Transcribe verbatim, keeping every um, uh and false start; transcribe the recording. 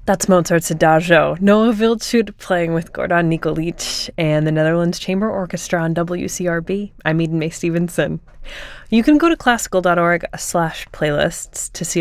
That's Mozart's Adagio. Noah Wildschut playing with Gordon Nikolic and the Netherlands Chamber Orchestra on W C R B. I'm Eden May Stevenson. You can go to classical dot org slash playlists to see